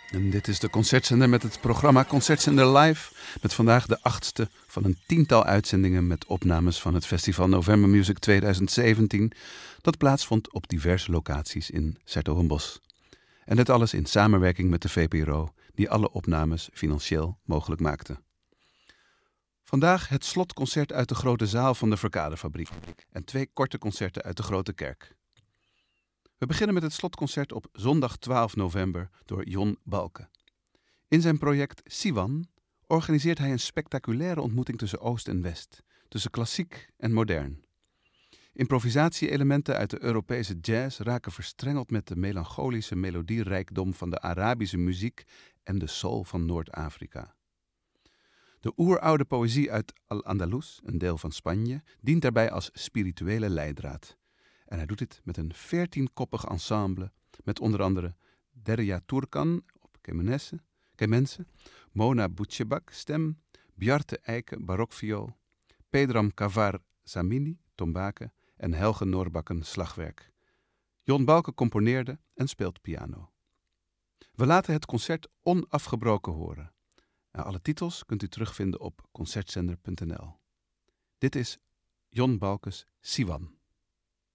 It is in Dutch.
En dit is de Concertzender met het programma Concertzender Live. Met vandaag de 8e van een tiental uitzendingen met opnames van het festival November Music 2017. Dat plaatsvond op diverse locaties in 's-Hertogenbosch. En dit alles in samenwerking met de VPRO, die alle opnames financieel mogelijk maakte. Vandaag het slotconcert uit de grote zaal van de Verkadefabriek en 2 korte concerten uit de Grote Kerk. We beginnen met het slotconcert op zondag 12 november door Jon Balke. In zijn project Siwan organiseert hij een spectaculaire ontmoeting tussen Oost en West, tussen klassiek en modern. Improvisatie-elementen uit de Europese jazz raken verstrengeld met de melancholische melodierijkdom van de Arabische muziek en de soul van Noord-Afrika. De oeroude poëzie uit Al-Andalus, een deel van Spanje, dient daarbij als spirituele leidraad. En hij doet dit met een 14-koppig ensemble met onder andere Derya Turkan op kemense, Mona Butchebak stem, Bjarte Eike barokviool, Pedram Kavar Zamini tombake en Helge Noorbakken slagwerk. Jon Balke componeerde en speelt piano. We laten het concert onafgebroken horen. Alle titels kunt u terugvinden op concertzender.nl. Dit is Jon Balkes Siwan.